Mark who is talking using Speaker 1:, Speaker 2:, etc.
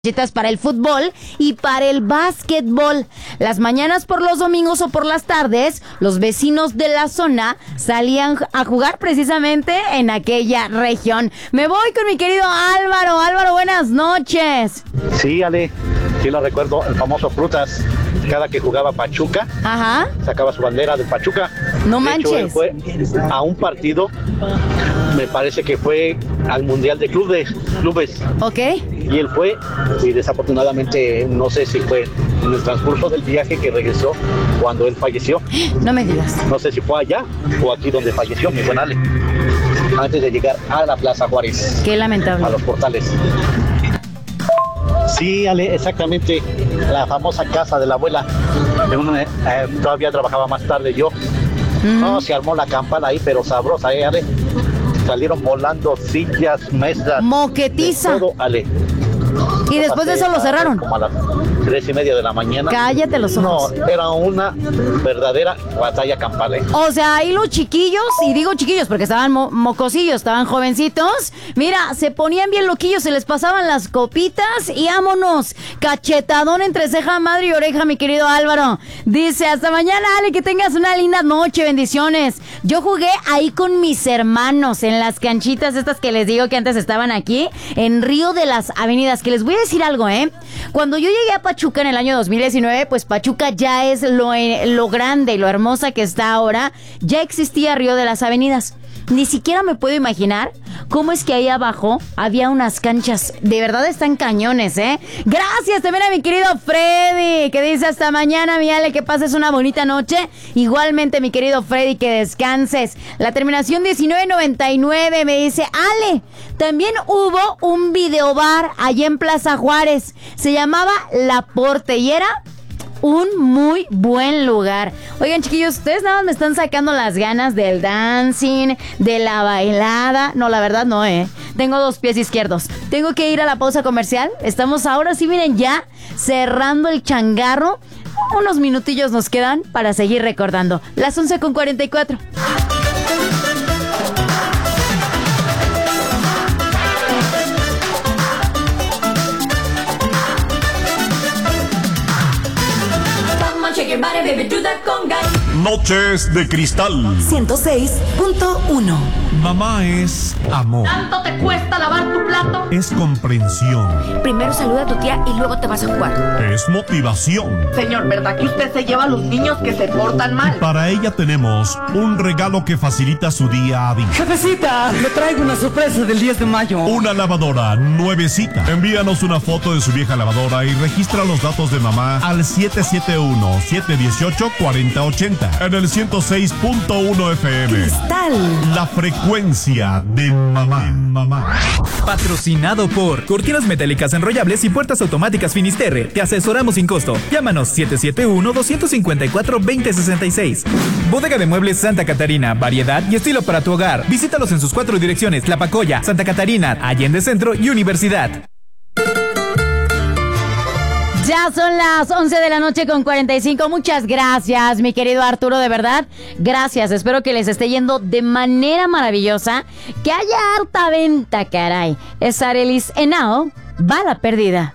Speaker 1: Para el fútbol y para el básquetbol. Las mañanas por los domingos o por las tardes, los vecinos de la zona salían a jugar precisamente en aquella región. Me voy con mi querido Álvaro. Álvaro, buenas noches.
Speaker 2: Sí, Ale, sí lo recuerdo, el famoso Frutas. Cada que jugaba Pachuca,
Speaker 1: ajá,
Speaker 2: sacaba su bandera de Pachuca.
Speaker 1: No
Speaker 2: de
Speaker 1: manches.
Speaker 2: hecho, él fue a un partido, me parece que fue al Mundial de Clubes.
Speaker 1: Ok.
Speaker 2: Y él fue, y desafortunadamente, no sé si fue en el transcurso del viaje que regresó cuando él falleció.
Speaker 1: No me digas.
Speaker 2: No sé si fue allá o aquí donde falleció, mi buen Ale, antes de llegar a la Plaza Juárez.
Speaker 1: Qué lamentable.
Speaker 2: A los portales. Sí, Ale, exactamente, la famosa casa de la abuela. Todavía trabajaba más tarde yo. No, se armó la campana ahí, pero sabrosa, Ale. Salieron volando sillas, mesas.
Speaker 1: Moquetiza.
Speaker 2: De todo, Ale.
Speaker 1: Y después de eso lo cerraron.
Speaker 2: Como a las 3:30 de la mañana.
Speaker 1: Cállate los ojos.
Speaker 2: No, era una verdadera batalla campal, ¿eh?
Speaker 1: O sea, ahí los chiquillos, y digo chiquillos porque estaban mocosillos, estaban jovencitos. Mira, se ponían bien loquillos, se les pasaban las copitas y vámonos. Cachetadón entre ceja, madre y oreja, mi querido Álvaro. Dice, hasta mañana, Ale, que tengas una linda noche, bendiciones. Yo jugué ahí con mis hermanos en las canchitas estas que les digo que antes estaban aquí, en Río de las Avenidas, que les voy a decir algo, Cuando yo llegué a Pachuca en el año 2019, pues Pachuca ya es lo grande y lo hermosa que está ahora. Ya existía Río de las Avenidas. Ni siquiera me puedo imaginar cómo es que ahí abajo había unas canchas. De verdad están cañones, Gracias también a mi querido Freddy, que dice hasta mañana, mi Ale, que pases una bonita noche. Igualmente, mi querido Freddy, que descanses. La terminación 1999 me dice, Ale, también hubo un videobar allá en Plaza Juárez. Se llamaba La Porte y era un muy buen lugar. Oigan, chiquillos, ustedes nada más me están sacando las ganas del dancing, de la bailada. No, la verdad no, Tengo dos pies izquierdos. Tengo que ir a la pausa comercial. Estamos ahora sí, miren, ya cerrando el changarro. Unos minutillos nos quedan para seguir recordando. Las 11:44.
Speaker 3: Noches de Cristal
Speaker 4: 106.1.
Speaker 3: Mamá es amor.
Speaker 5: ¿Tanto te cuesta lavar tu plato?
Speaker 3: Es comprensión.
Speaker 4: Primero saluda a tu tía y luego te vas a jugar.
Speaker 3: Es motivación.
Speaker 5: Señor, ¿verdad que usted se lleva a los niños que se portan mal?
Speaker 3: Para ella tenemos un regalo que facilita su día a día.
Speaker 6: Jefecita, le traigo una sorpresa del 10 de mayo.
Speaker 3: Una lavadora nuevecita. Envíanos una foto de su vieja lavadora y registra los datos de mamá al 771-718-4080 en el 106.1 FM.
Speaker 4: Cristal.
Speaker 3: La frecuencia de mamá.
Speaker 7: Patrocinado por Cortinas Metálicas Enrollables y Puertas Automáticas Finisterre. Te asesoramos sin costo. Llámanos 771-254-2066. Bodega de Muebles Santa Catarina. Variedad y estilo para tu hogar. Visítalos en sus 4 direcciones: Tlapacoya, Santa Catarina, Allende Centro y Universidad.
Speaker 1: Ya son las 11:45. Muchas gracias, mi querido Arturo, de verdad. Gracias, espero que les esté yendo de manera maravillosa. Que haya harta venta, caray. Es Arelis Henao, bala perdida.